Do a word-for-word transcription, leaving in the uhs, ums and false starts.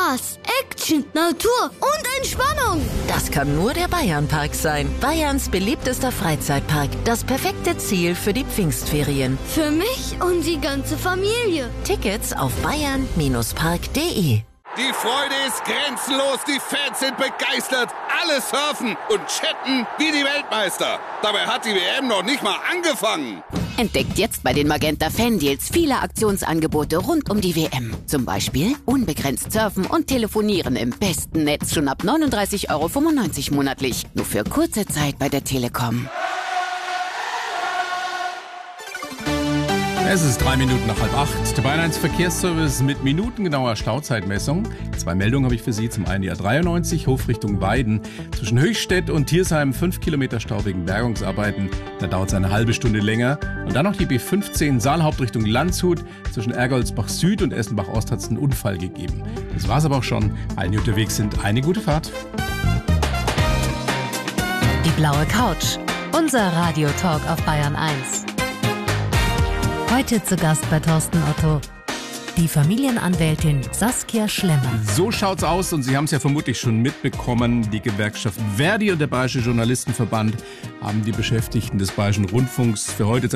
Spaß, Action, Natur und Entspannung. Das kann nur der Bayernpark sein. Bayerns beliebtester Freizeitpark. Das perfekte Ziel für die Pfingstferien. Für mich und die ganze Familie. Tickets auf bayern Park punkt de. Die Freude ist grenzenlos, die Fans sind begeistert. Alle surfen und chatten wie die Weltmeister. Dabei hat die W M noch nicht mal angefangen. Entdeckt jetzt bei den Magenta Fan Deals viele Aktionsangebote rund um die W M. Zum Beispiel unbegrenzt surfen und telefonieren im besten Netz schon ab neununddreißig Euro fünfundneunzig monatlich. Nur für kurze Zeit bei der Telekom. Es ist drei Minuten nach halb acht. Der Bayern eins Verkehrsservice mit minutengenauer Stauzeitmessung. Zwei Meldungen habe ich für Sie. Zum einen die A dreiundneunzig, Hofrichtung Weiden. Zwischen Höchstädt und Thiersheim fünf Kilometer Stau wegen Bergungsarbeiten. Da dauert es eine halbe Stunde länger. Und dann noch die B fünfzehn, Saalhauptrichtung Landshut. Zwischen Ergoldsbach Süd und Essenbach Ost hat es einen Unfall gegeben. Das war's aber auch schon. Allen, die unterwegs sind, eine gute Fahrt. Die blaue Couch. Unser Radiotalk auf Bayern eins. Heute zu Gast bei Thorsten Otto die Familienanwältin Saskia Schlemmer. So schaut's aus und Sie haben es ja vermutlich schon mitbekommen. Die Gewerkschaft Verdi und der Bayerische Journalistenverband haben die Beschäftigten des Bayerischen Rundfunks für heute